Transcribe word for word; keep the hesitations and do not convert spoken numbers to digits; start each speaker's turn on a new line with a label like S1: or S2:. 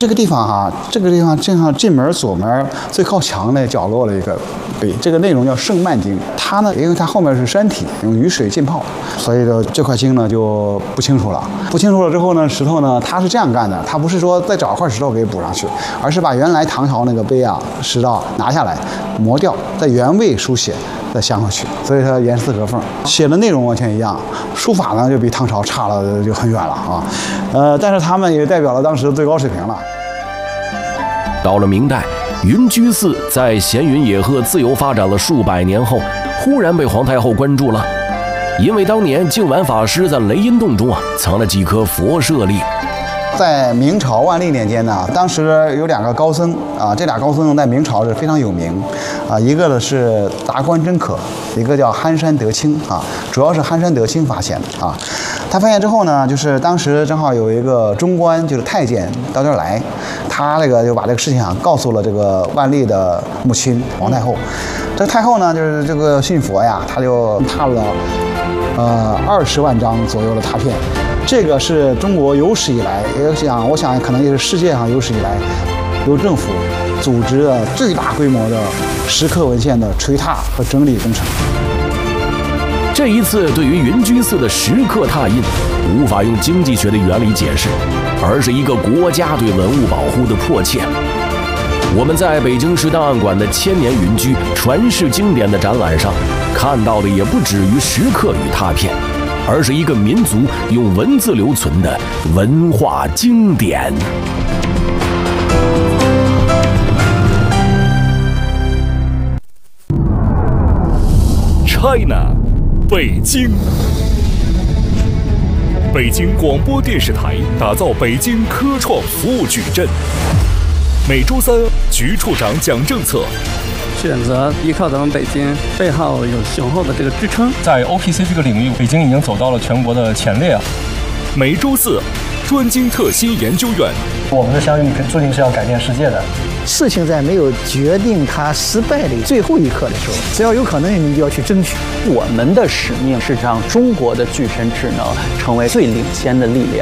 S1: 这个地方哈、啊，这个地方正好进门左门最靠墙那角落了一个碑，这个内容叫《圣曼经》。它呢，因为它后面是山体，用雨水浸泡，所以呢这块经呢就不清楚了。不清楚了之后呢，石头呢它是这样干的，它不是说再找一块石头给补上去，而是把原来唐朝那个碑啊石头拿下来磨掉，在原位书写。再镶回去，所以它严丝合缝，写的内容完全一样，书法呢就比唐朝差了就很远了啊，呃，但是他们也代表了当时的最高水平了。
S2: 到了明代，云居寺在闲云野鹤、自由发展了数百年后，忽然被皇太后关注了，因为当年净完法师在雷音洞中啊藏了几颗佛舍利。
S1: 在明朝万历年间呢，当时有两个高僧啊，这俩高僧在明朝是非常有名啊，一个呢是达官真可，一个叫憨山德清啊，主要是憨山德清发现的啊。他发现之后呢，就是当时正好有一个中官，就是太监到这儿来，他这个就把这个事情啊告诉了这个万历的母亲皇太后。这个太后呢，就是这个信佛呀，他就踏了呃二十万张左右的拓片。这个是中国有史以来，也想我想可能也是世界上有史以来由政府组织的最大规模的石刻文献的锤拓和整理工程。
S2: 这一次对于云居寺的石刻拓印，无法用经济学的原理解释，而是一个国家对文物保护的迫切。我们在北京市档案馆的千年云居传世经典的展览上看到的也不止于石刻与拓片，而是一个民族用文字留存的文化经典。
S3: China， 北京。北京广播电视台打造北京科创服务矩阵。每周三，局处长讲政策。
S4: 选择依靠咱们北京背后有雄厚的这个支撑，
S5: 在 O P C 这个领域，北京已经走到了全国的前列啊。
S3: 每周四，专精特新研究院。
S5: 我们的相遇注定是要改变世界的。
S6: 事情在没有决定它失败的最后一刻的时候，只要有可能，你就要去争取。
S7: 我们的使命是让中国的具身智能成为最领先的力量。